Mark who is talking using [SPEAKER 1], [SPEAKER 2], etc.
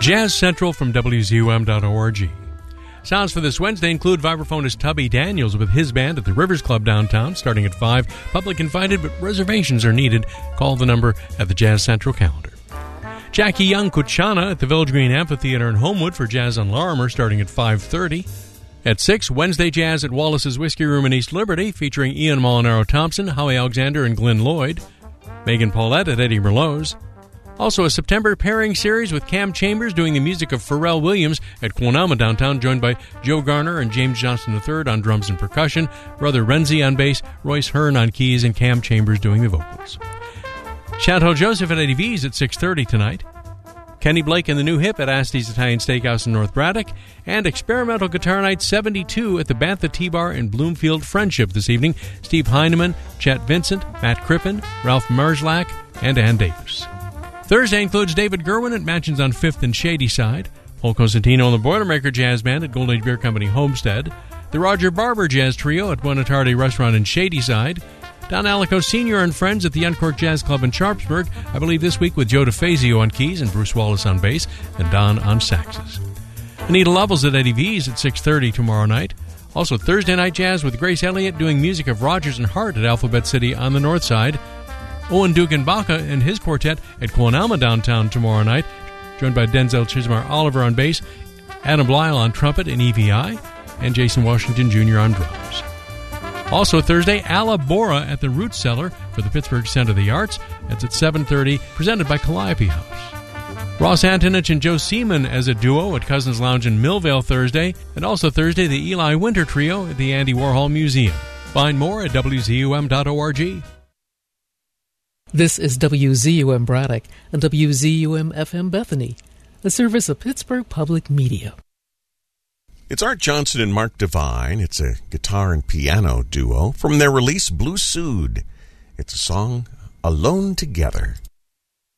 [SPEAKER 1] Jazz Central from WZUM.org. Sounds for this Wednesday include vibraphonist Tubby Daniels with his band at the Rivers Club downtown, starting at 5. Public invited, but reservations are needed. Call the number at the Jazz Central calendar. Jackie Young Kuchana at the Village Green Amphitheater in Homewood for Jazz on Larimer, starting at 5:30. At 6, Wednesday Jazz at Wallace's Whiskey Room in East Liberty, featuring Ian Molinaro Thompson, Howie Alexander, and Glenn Lloyd. Megan Paulette at Eddie Merlot's. Also a September pairing series with Cam Chambers doing the music of Pharrell Williams at Quonama downtown, joined by Joe Garner and James Johnston III on drums and percussion, Brother Renzi on bass, Royce Hearn on keys, and Cam Chambers doing the vocals. Chantal Joseph at Eddie V's at 6:30 tonight. Kenny Blake and the New Hip at Asti's Italian Steakhouse in North Braddock, and Experimental Guitar Night 72 at the Bantha T-Bar in Bloomfield Friendship this evening. Steve Heineman, Chet Vincent, Matt Crippen, Ralph Merzlach, and Ann Davis. Thursday includes David Gerwin at Mansions on 5th and Shady Side, Paul Cosentino and the Boilermaker Jazz Band at Golden Age Beer Company Homestead, the Roger Barber Jazz Trio at Buonatardi Restaurant in Shady Side, Don Alico Sr. and friends at the Uncorked Jazz Club in Sharpsburg, I believe this week with Joe DeFazio on keys and Bruce Wallace on bass and Don on saxes. Anita Lovells at Eddie V's at 6:30 tomorrow night. Also Thursday night jazz with Grace Elliott doing music of Rogers and Hart at Alphabet City on the north side. Owen Dugan-Baca and his quartet at Quonama downtown tomorrow night, joined by Denzel Chismar Oliver on bass, Adam Blyle on trumpet and EVI, and Jason Washington Jr. on drums. Also Thursday, Alla Bora at the Root Cellar for the Pittsburgh Center of the Arts. That's at 7:30, presented by Calliope House. Ross Antonich and Joe Seaman as a duo at Cousins Lounge in Millvale Thursday, and also Thursday, the Eli Winter Trio at the Andy Warhol Museum. Find more at WZUM.org.
[SPEAKER 2] This is WZUM Braddock and WZUM FM Bethany, a service of Pittsburgh Public Media.
[SPEAKER 3] It's Art Johnson and Mark Devine. It's a guitar and piano duo from their release Blue Suede. It's a song, Alone Together.